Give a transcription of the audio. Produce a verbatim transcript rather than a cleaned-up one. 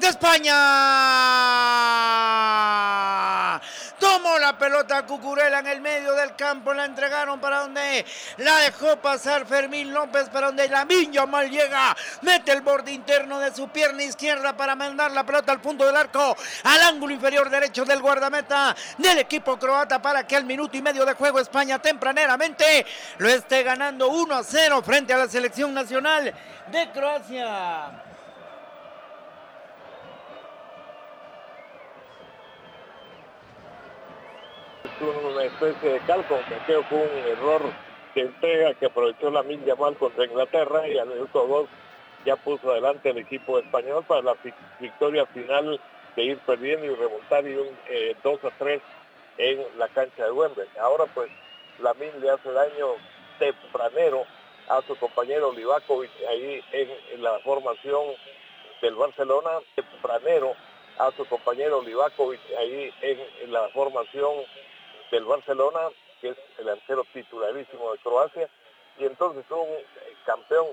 España. Tomó la pelota Cucurella en el medio del campo, la entregaron para donde la dejó pasar Fermín López, para donde Lamine Yamal llega, mete el borde interno de su pierna izquierda para mandar la pelota al punto del arco, al ángulo inferior derecho del guardameta del equipo croata, para que al minuto y medio de juego España tempraneramente lo esté ganando uno a cero frente a la selección nacional de Croacia. Una especie de calco, que fue un error de entrega que aprovechó Lamine Yamal contra Inglaterra, y al minuto dos ya puso adelante el equipo español para la victoria final de ir perdiendo y remontar, y un eh, dos a tres en la cancha de Wembley. Ahora pues Lamine le hace daño tempranero a su compañero Livakovic ahí en, en la formación del Barcelona, tempranero a su compañero Livakovic ahí en, en la formación del Barcelona, que es el delantero titularísimo de Croacia, y entonces un campeón